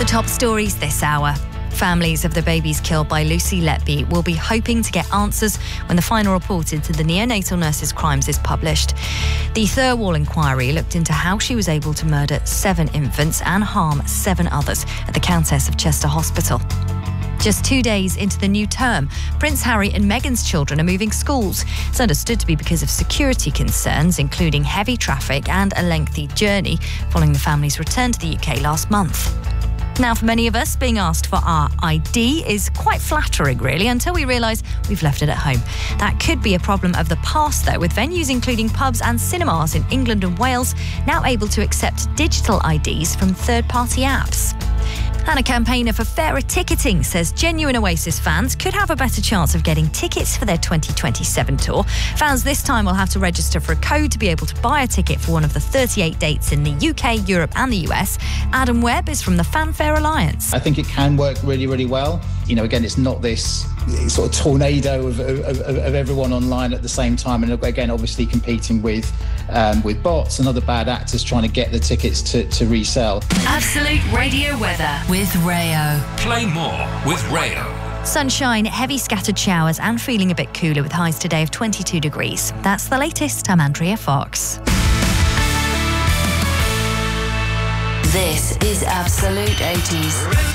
The top stories this hour. Families of the babies killed by Lucy Letby will be hoping to get answers when the final report into the neonatal nurse's crimes is published. The Thirlwall inquiry looked into how she was able to murder 7 infants and harm 7 others at the Countess of Chester Hospital. Just 2 days into the new term, Prince Harry and Meghan's children are moving schools. It's understood to be because of security concerns, including heavy traffic and a lengthy journey following the family's return to the UK last month. Now, for many of us, being asked for our ID is quite flattering, really, until we realise we've left it at home. That could be a problem of the past, though, with venues including pubs and cinemas in England and Wales now able to accept digital IDs from third-party apps. And a campaigner for fairer ticketing says genuine Oasis fans could have a better chance of getting tickets for their 2027 tour. Fans this time will have to register for a code to be able to buy a ticket for one of the 38 dates in the UK, Europe and the US. Adam Webb is from the Fanfare Alliance. I think it can work really, really well. You know, again, it's not this sort of tornado of everyone online at the same time. And again, obviously competing with bots and other bad actors trying to get the tickets to resell. Absolute Radio weather with Rayo. Play more with Rayo. Sunshine, heavy scattered showers and feeling a bit cooler with highs today of 22 degrees. That's the latest. I'm Andrea Fox. This is Absolute 80s.